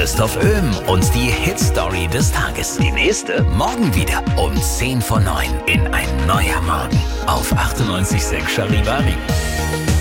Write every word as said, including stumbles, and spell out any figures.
Christoph Öhm und die Hit-Story des Tages. Die nächste morgen wieder um zehn vor neun in Ein neuer Morgen auf achtundneunzig Komma sechs Charivari.